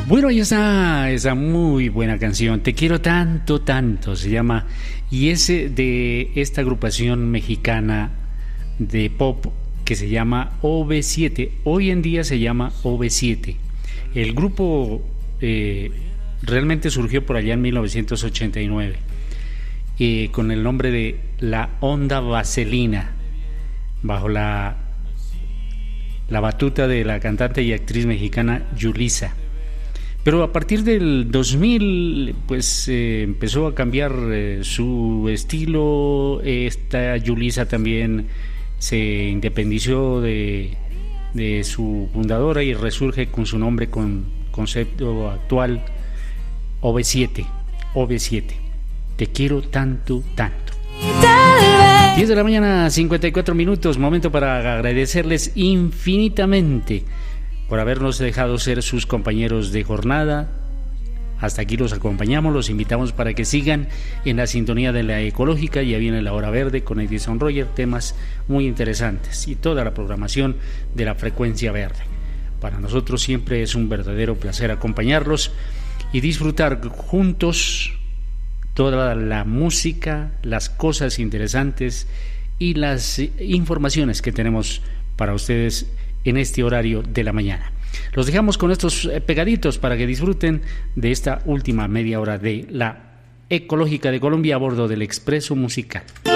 Bueno, ahí está esa muy buena canción, Te quiero tanto, tanto, se llama, y es de esta agrupación mexicana de pop que se llama OV7, hoy en día se llama OV7. El grupo realmente surgió por allá en 1989, con el nombre de La Onda Vaselina, bajo la batuta de la cantante y actriz mexicana Yulisa. Pero a partir del 2000, pues empezó a cambiar su estilo. Esta Yulisa también se independizó de su fundadora y resurge con su nombre, con concepto actual, OV7. Te quiero tanto, tanto. 10 de la mañana, 54 minutos, momento para agradecerles infinitamente por habernos dejado ser sus compañeros de jornada. Hasta aquí los acompañamos, los invitamos para que sigan en la sintonía de la ecológica. Ya viene la hora verde con Edison Roger, temas muy interesantes y toda la programación de la frecuencia verde. Para nosotros siempre es un verdadero placer acompañarlos y disfrutar juntos toda la música, las cosas interesantes y las informaciones que tenemos para ustedes en este horario de la mañana. Los dejamos con estos pegaditos para que disfruten de esta última media hora de la Ecológica de Colombia a bordo del Expreso Musical.